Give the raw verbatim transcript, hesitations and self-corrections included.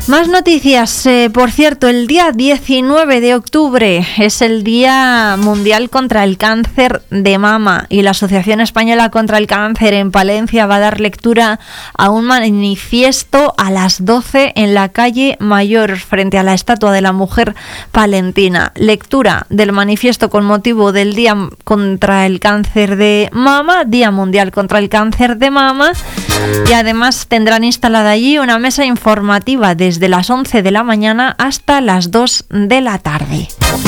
Más noticias. Eh, por cierto, el día diecinueve de octubre es el Día Mundial contra el Cáncer de Mama y la Asociación Española contra el Cáncer en Palencia va a dar lectura a un manifiesto a las doce en la calle Mayor frente a la estatua de la mujer palentina. Lectura del manifiesto con motivo del Día contra el Cáncer de Mama, Día Mundial contra el Cáncer de Mama, y además tendrán instalada allí una mesa informativa desde las once de la mañana hasta las dos de la tarde.